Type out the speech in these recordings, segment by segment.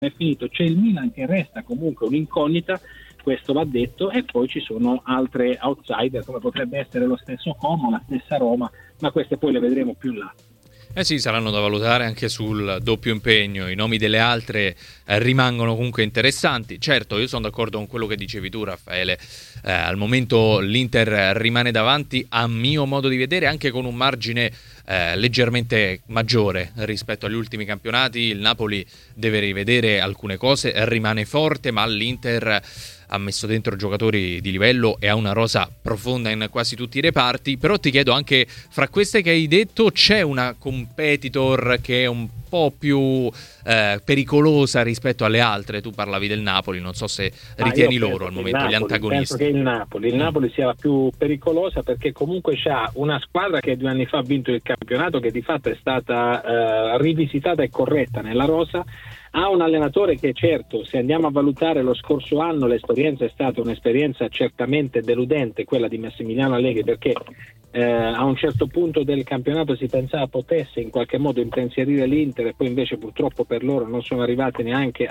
è finito, c'è il Milan che resta comunque un'incognita, questo va detto, e poi ci sono altre outsider come potrebbe essere lo stesso Como, la stessa Roma, ma queste poi le vedremo più in là. Eh sì, saranno da valutare anche sul doppio impegno. I nomi delle altre rimangono comunque interessanti. Certo, io sono d'accordo con quello che dicevi tu, Raffaele. Al momento l'Inter rimane davanti, a mio modo di vedere, anche con un margine leggermente maggiore rispetto agli ultimi campionati. Il Napoli deve rivedere alcune cose, rimane forte, ma l'Inter ha messo dentro giocatori di livello e ha una rosa profonda in quasi tutti i reparti. Però ti chiedo anche, fra queste che hai detto, c'è una competitor che è un po' più pericolosa rispetto alle altre? Tu parlavi del Napoli, non so se ritieni loro al momento gli antagonisti. Penso che il Napoli sia la più pericolosa, perché comunque c'ha una squadra che 2 anni fa ha vinto il campionato, che di fatto è stata rivisitata e corretta nella rosa. Ha un allenatore che, certo, se andiamo a valutare lo scorso anno, l'esperienza è stata un'esperienza certamente deludente, quella di Massimiliano Allegri, perché a un certo punto del campionato si pensava potesse in qualche modo impensierire l'Inter, e poi invece purtroppo per loro non sono arrivati neanche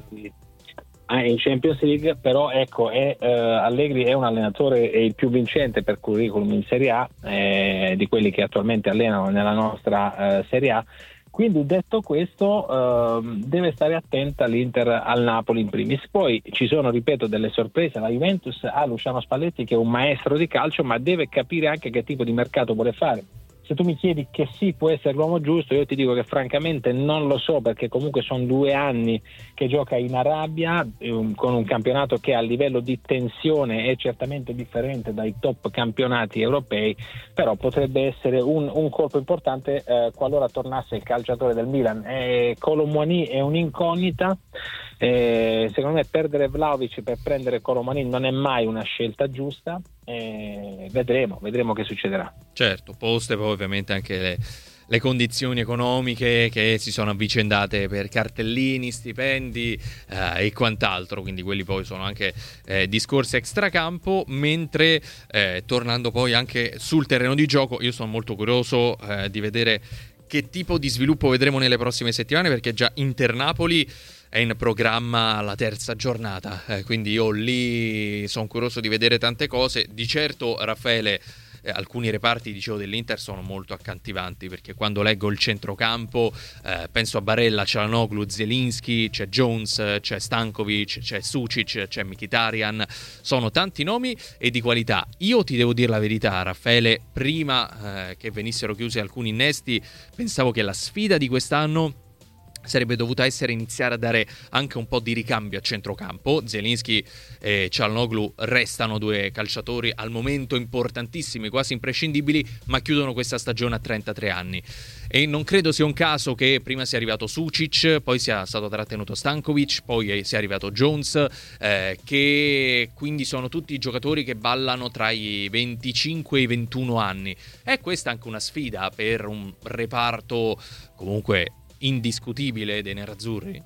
in Champions League. Però ecco, Allegri è un allenatore, è il più vincente per curriculum in Serie A, di quelli che attualmente allenano nella nostra Serie A. Quindi, detto questo, deve stare attenta l'Inter al Napoli in primis. Poi ci sono, ripeto, delle sorprese. La Juventus ha Luciano Spalletti, che è un maestro di calcio, ma deve capire anche che tipo di mercato vuole fare. Se tu mi chiedi che sì, può essere l'uomo giusto, io ti dico che francamente non lo so, perché comunque sono 2 anni che gioca in Arabia, con un campionato che a livello di tensione è certamente differente dai top campionati europei, però potrebbe essere un colpo importante qualora tornasse il calciatore del Milan. Kolo Muani è un'incognita. Secondo me perdere Vlahovic per prendere Kolo Muani non è mai una scelta giusta. Vedremo che succederà. Certo, poste poi ovviamente anche le condizioni economiche che si sono avvicendate per cartellini, stipendi e quant'altro, quindi quelli poi sono anche discorsi extracampo. Mentre tornando poi anche sul terreno di gioco, io sono molto curioso di vedere che tipo di sviluppo vedremo nelle prossime settimane, perché già Inter-Napoli è in programma la 3ª giornata, quindi io lì sono curioso di vedere tante cose. Di certo, Raffaele, alcuni reparti, dicevo, dell'Inter sono molto accattivanti, perché quando leggo il centrocampo penso a Barella, Çalhanoğlu, Zielinski, c'è Jones, c'è Stankovic, c'è Sucic, c'è Mkhitaryan. Sono tanti nomi e di qualità. Io ti devo dire la verità, Raffaele, prima che venissero chiusi alcuni innesti, pensavo che la sfida di quest'anno sarebbe dovuta essere iniziare a dare anche un po' di ricambio a centrocampo. Zielinski e Çalhanoğlu restano 2 calciatori al momento importantissimi, quasi imprescindibili, ma chiudono questa stagione a 33 anni. E non credo sia un caso che prima sia arrivato Sucic, poi sia stato trattenuto Stankovic, poi sia arrivato Jones, che quindi sono tutti giocatori che ballano tra i 25 e i 21 anni. E questa è anche una sfida per un reparto comunque indiscutibile dei nerazzurri.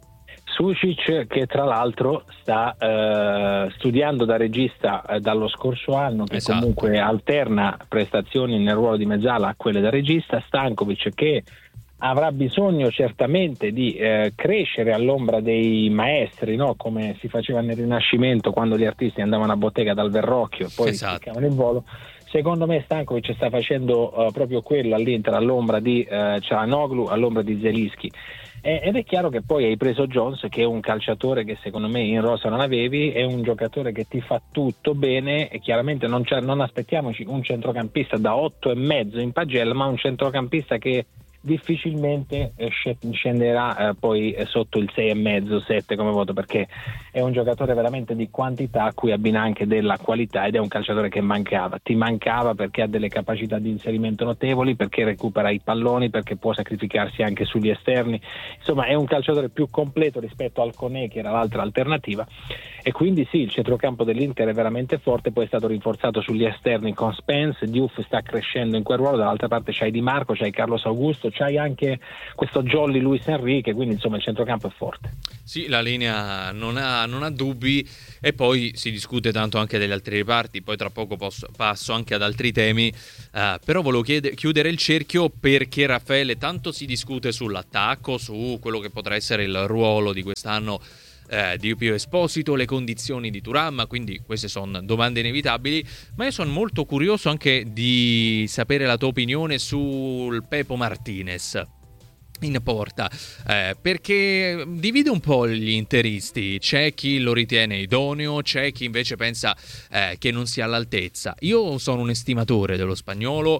Sucic, che tra l'altro sta studiando da regista dallo scorso anno, che esatto, comunque alterna prestazioni nel ruolo di mezzala a quelle da regista. Stankovic, che avrà bisogno certamente di crescere all'ombra dei maestri, no? Come si faceva nel Rinascimento, quando gli artisti andavano a bottega dal Verrocchio e poi spiccavano il volo. Secondo me Stankovic sta facendo proprio quello all'Inter, all'ombra di Çalhanoğlu, all'ombra di Zielinski. Ed è chiaro che poi hai preso Jones, che è un calciatore che secondo me in rosa non avevi, è un giocatore che ti fa tutto bene, e chiaramente non aspettiamoci un centrocampista da 8,5 in pagella, ma un centrocampista che difficilmente scenderà poi sotto il 6,5, 7 come voto, perché è un giocatore veramente di quantità a cui abbina anche della qualità, ed è un calciatore che ti mancava perché ha delle capacità di inserimento notevoli, perché recupera i palloni, perché può sacrificarsi anche sugli esterni. Insomma, è un calciatore più completo rispetto al Koné, che era l'altra alternativa, e quindi sì, il centrocampo dell'Inter è veramente forte. Poi è stato rinforzato sugli esterni con Spence, Diouf sta crescendo in quel ruolo, dall'altra parte c'hai Di Marco, c'hai Carlos Augusto, c'hai anche questo jolly Luis Enrique, quindi insomma il centrocampo è forte. Sì, la linea non ha dubbi, e poi si discute tanto anche degli altri reparti, poi tra poco passo anche ad altri temi, però volevo chiudere il cerchio perché, Raffaele, tanto si discute sull'attacco, su quello che potrà essere il ruolo di quest'anno di Pio Esposito, le condizioni di Thuram, quindi queste sono domande inevitabili, ma io sono molto curioso anche di sapere la tua opinione sul Pepo Martinez in porta, perché divide un po' gli interisti. C'è chi lo ritiene idoneo, c'è chi invece pensa che non sia all'altezza. Io sono un estimatore dello spagnolo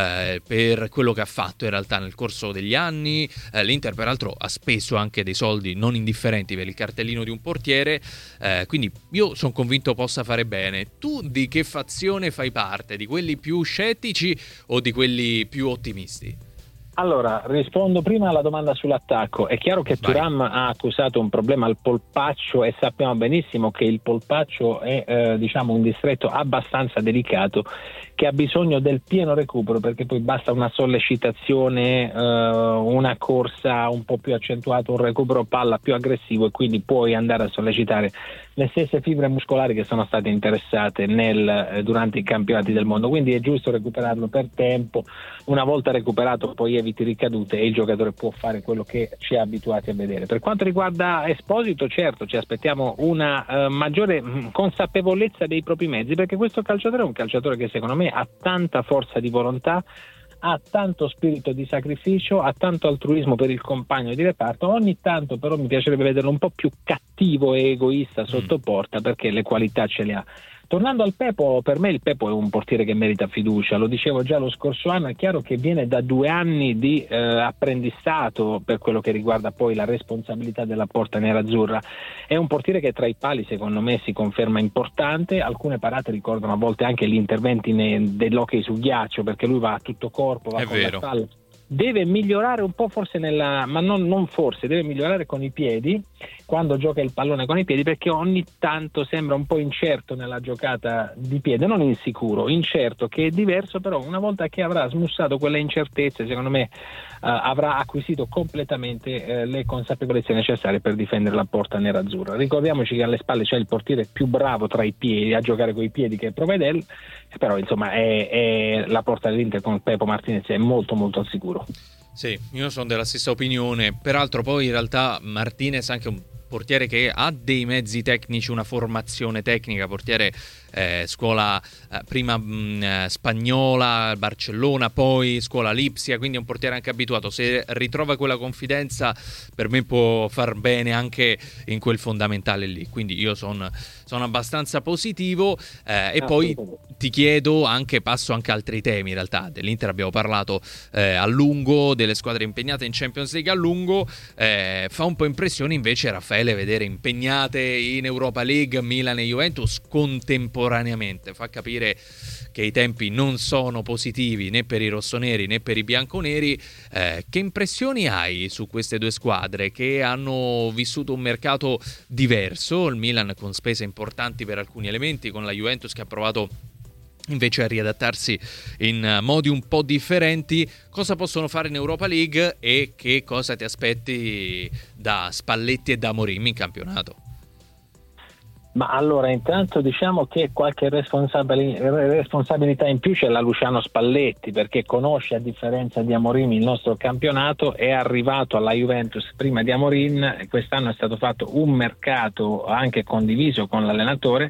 per quello che ha fatto in realtà nel corso degli anni. L'Inter peraltro ha speso anche dei soldi non indifferenti per il cartellino di un portiere, quindi io sono convinto possa fare bene. Tu di che fazione fai parte? Di quelli più scettici o di quelli più ottimisti? Allora, rispondo prima alla domanda sull'attacco. È chiaro che Thuram ha accusato un problema al polpaccio e sappiamo benissimo che il polpaccio è un distretto abbastanza delicato, che ha bisogno del pieno recupero, perché poi basta una sollecitazione, una corsa un po' più accentuata, un recupero palla più aggressivo, e quindi puoi andare a sollecitare le stesse fibre muscolari che sono state interessate durante i campionati del mondo. Quindi è giusto recuperarlo per tempo. Una volta recuperato poi eviti ricadute e il giocatore può fare quello che ci ha abituati a vedere. Per quanto riguarda Esposito, certo, ci aspettiamo una maggiore consapevolezza dei propri mezzi, perché questo calciatore è un calciatore che secondo me ha tanta forza di volontà, ha tanto spirito di sacrificio, ha tanto altruismo per il compagno di reparto. Ogni tanto però mi piacerebbe vederlo un po' più cattivo e egoista sotto porta, perché le qualità ce le ha. Tornando al Pepo, per me il Pepo è un portiere che merita fiducia, lo dicevo già lo scorso anno. È chiaro che viene da 2 anni di apprendistato per quello che riguarda poi la responsabilità della porta nerazzurra. È un portiere che tra i pali secondo me si conferma importante. Alcune parate ricordano a volte anche gli interventi dell'hockey su ghiaccio, perché lui va a tutto corpo, va con la spalla. Deve migliorare un po' forse deve migliorare con i piedi, quando gioca il pallone con i piedi, perché ogni tanto sembra un po' incerto nella giocata di piede, non insicuro, incerto, che è diverso. Però una volta che avrà smussato quelle incertezze, secondo me avrà acquisito completamente le consapevolezze necessarie per difendere la porta nerazzurra. Ricordiamoci che alle spalle c'è il portiere più bravo tra i piedi a giocare con i piedi, che è Provedel, però insomma è la porta dell'Inter con Pepo Martinez è molto molto al sicuro. Sì, io sono della stessa opinione. Peraltro poi in realtà Martinez è anche un portiere che ha dei mezzi tecnici, una formazione tecnica, portiere scuola prima spagnola, Barcellona, poi scuola Lipsia, quindi è un portiere anche abituato. Se ritrova quella confidenza, per me può far bene anche in quel fondamentale lì, quindi io sono abbastanza positivo. E poi ti chiedo passo anche altri temi. In realtà dell'Inter abbiamo parlato a lungo, delle squadre impegnate in Champions League a lungo. Fa un po' impressione invece, Raffaele, vedere impegnate in Europa League Milan e Juventus contemporaneamente. Fa capire che i tempi non sono positivi né per i rossoneri né per i bianconeri. Che impressioni hai su queste due squadre che hanno vissuto un mercato diverso? Il Milan con spese importanti per alcuni elementi, con la Juventus che ha provato invece a riadattarsi in modi un po' differenti. Cosa possono fare in Europa League e che cosa ti aspetti da Spalletti e da Amorim in campionato? Ma allora, intanto diciamo che qualche responsabilità in più ce l'ha Luciano Spalletti, perché conosce, a differenza di Amorim, il nostro campionato. È arrivato alla Juventus prima di Amorim. Quest'anno è stato fatto un mercato anche condiviso con l'allenatore,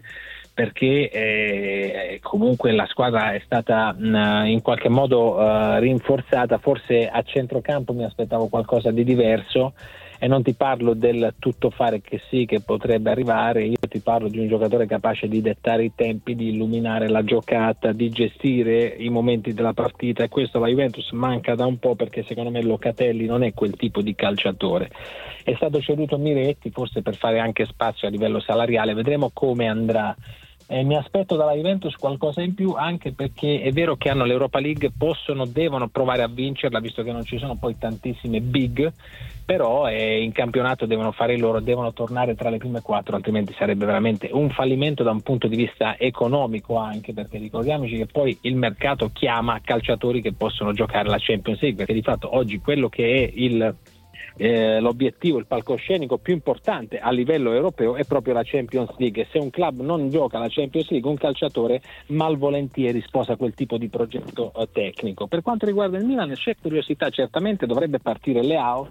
perché comunque la squadra è stata in qualche modo rinforzata. Forse a centrocampo mi aspettavo qualcosa di diverso, e non ti parlo del tuttofare che sì, che potrebbe arrivare. Io ti parlo di un giocatore capace di dettare i tempi, di illuminare la giocata, di gestire i momenti della partita, e questo la Juventus manca da un po', perché secondo me Locatelli non è quel tipo di calciatore. È stato ceduto Miretti, forse per fare anche spazio a livello salariale, vedremo come andrà. Mi aspetto dalla Juventus qualcosa in più, anche perché è vero che hanno l'Europa League, devono provare a vincerla, visto che non ci sono poi tantissime big, però in campionato devono fare loro, devono tornare tra le prime 4, altrimenti sarebbe veramente un fallimento da un punto di vista economico, anche perché ricordiamoci che poi il mercato chiama calciatori che possono giocare la Champions League, perché di fatto oggi quello che è l'obiettivo, il palcoscenico più importante a livello europeo è proprio la Champions League, e se un club non gioca la Champions League, un calciatore malvolentieri sposa quel tipo di progetto tecnico. Per quanto riguarda il Milan, c'è curiosità, certamente dovrebbe partire Leao,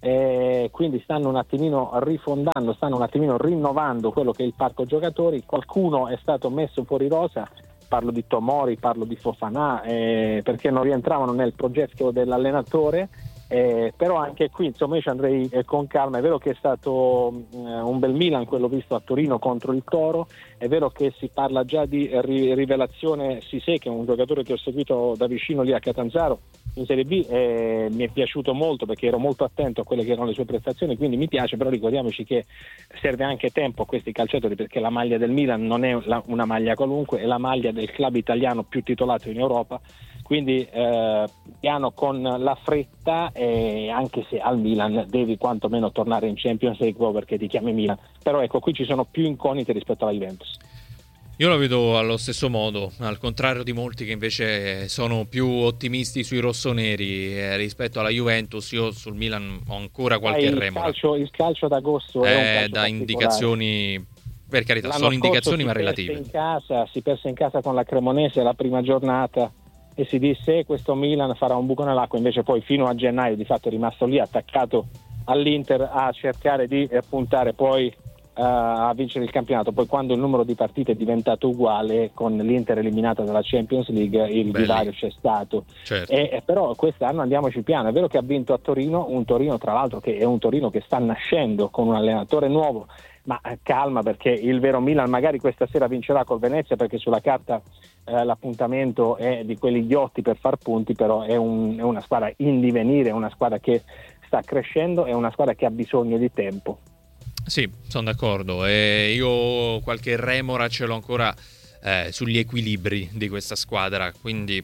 quindi stanno un attimino rifondando, stanno un attimino rinnovando quello che è il parco giocatori. Qualcuno è stato messo fuori rosa, parlo di Tomori, parlo di Fofana, perché non rientravano nel progetto dell'allenatore. Però anche qui insomma io ci andrei con calma. È vero che è stato un bel Milan quello visto a Torino contro il Toro, è vero che si parla già di rivelazione Cissé, che è un giocatore che ho seguito da vicino lì a Catanzaro in Serie B, mi è piaciuto molto perché ero molto attento a quelle che erano le sue prestazioni, quindi mi piace. Però ricordiamoci che serve anche tempo a questi calciatori, perché la maglia del Milan non è una maglia qualunque, è la maglia del club italiano più titolato in Europa, quindi piano con la fretta, anche se al Milan devi quantomeno tornare in Champions League perché ti chiami Milan. Però ecco, qui ci sono più incognite rispetto alla Juventus. Io la vedo allo stesso modo, al contrario di molti che invece sono più ottimisti sui rossoneri rispetto alla Juventus. Io sul Milan ho ancora qualche remora. Il calcio d'agosto è un calcio da indicazioni, per carità, sono indicazioni ma relative. Si perse in casa con la Cremonese la prima giornata e si disse questo Milan farà un buco nell'acqua, invece poi fino a gennaio di fatto è rimasto lì attaccato all'Inter a cercare di puntare poi a vincere il campionato. Poi quando il numero di partite è diventato uguale, con l'Inter eliminata dalla Champions League, il divario c'è stato. Certo. Però quest'anno andiamoci piano. È vero che ha vinto a Torino, un Torino tra l'altro che è un Torino che sta nascendo con un allenatore nuovo, ma calma, perché il vero Milan magari questa sera vincerà col Venezia, perché sulla carta l'appuntamento è di quelli ghiotti per far punti, però è una squadra in divenire, è una squadra che sta crescendo, è una squadra che ha bisogno di tempo. Sì, sono d'accordo, e io qualche remora ce l'ho ancora sugli equilibri di questa squadra, quindi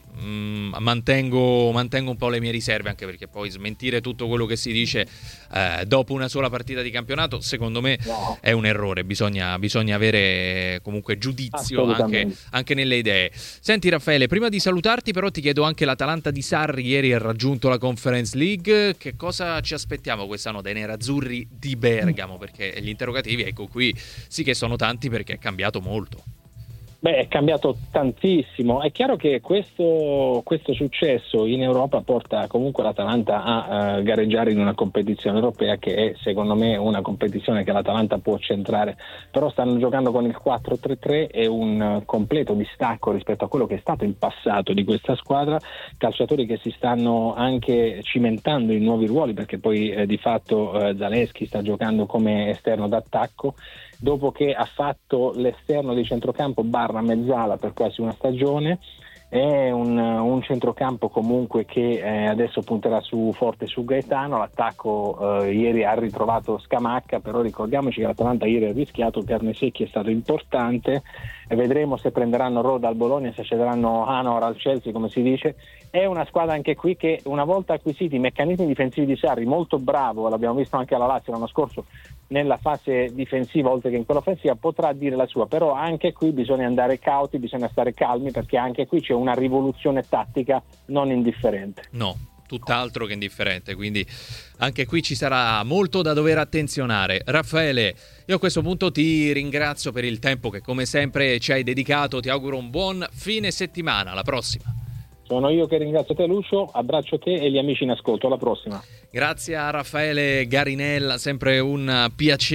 mantengo un po' le mie riserve, anche perché poi smentire tutto quello che si dice dopo una sola partita di campionato secondo me è un errore. Bisogna avere comunque giudizio anche nelle idee. Senti Raffaele, prima di salutarti però ti chiedo anche: l'Atalanta di Sarri ieri ha raggiunto la Conference League, che cosa ci aspettiamo quest'anno dai nerazzurri di Bergamo? Perché gli interrogativi, ecco qui sì che sono tanti, perché è cambiato molto. Beh, è cambiato tantissimo. È chiaro che questo successo in Europa porta comunque l'Atalanta a gareggiare in una competizione europea, che è secondo me una competizione che l'Atalanta può centrare. Però stanno giocando con il 4-3-3, è un completo distacco rispetto a quello che è stato il passato di questa squadra, calciatori che si stanno anche cimentando in nuovi ruoli, perché poi di fatto Zalewski sta giocando come esterno d'attacco, dopo che ha fatto l'esterno di centrocampo barra mezzala per quasi una stagione. È un centrocampo comunque che adesso punterà forte su Gaetano. L'attacco ieri ha ritrovato Scamacca, però ricordiamoci che l'Atalanta ieri ha rischiato, Carnesecchi è stato importante, e vedremo se prenderanno Roda al Bologna, se cederanno Hanor al Chelsea, come si dice. È una squadra anche qui che, una volta acquisiti i meccanismi difensivi di Sarri, molto bravo, l'abbiamo visto anche alla Lazio l'anno scorso nella fase difensiva oltre che in quella offensiva, potrà dire la sua. Però anche qui bisogna andare cauti, bisogna stare calmi, perché anche qui c'è una rivoluzione tattica non indifferente. No, tutt'altro che indifferente, quindi anche qui ci sarà molto da dover attenzionare. Raffaele, io a questo punto ti ringrazio per il tempo che come sempre ci hai dedicato, ti auguro un buon fine settimana, alla prossima. Sono io che ringrazio te Lucio, abbraccio te e gli amici in ascolto, alla prossima. Grazie a Raffaele Garinella, sempre un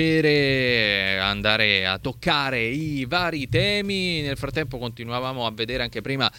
piacere andare a toccare i vari temi. Nel frattempo continuavamo a vedere anche prima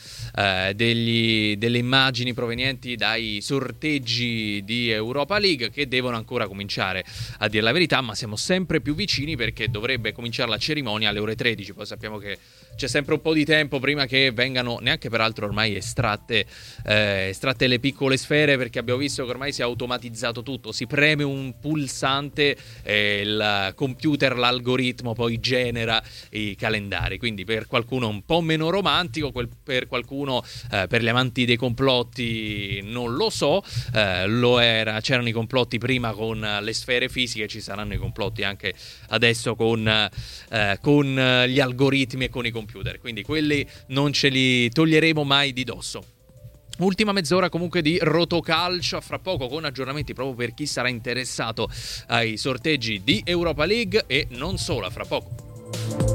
delle immagini provenienti dai sorteggi di Europa League, che devono ancora cominciare, a dire la verità, ma siamo sempre più vicini, perché dovrebbe cominciare la cerimonia alle ore 13. Poi sappiamo che c'è sempre un po' di tempo prima che vengano, neanche peraltro ormai estratte le piccole sfere, perché abbiamo visto che ormai si è automatizzato tutto, si preme un pulsante e il computer, l'algoritmo poi genera i calendari. Quindi per qualcuno un po' meno romantico, per qualcuno, per gli amanti dei complotti, non lo so, lo era, c'erano i complotti prima con le sfere fisiche, ci saranno i complotti anche adesso con gli algoritmi e con i computer, quindi quelli non ce li toglieremo mai di dosso. Ultima mezz'ora comunque di Rotocalcio, fra poco con aggiornamenti proprio per chi sarà interessato ai sorteggi di Europa League e non solo, fra poco.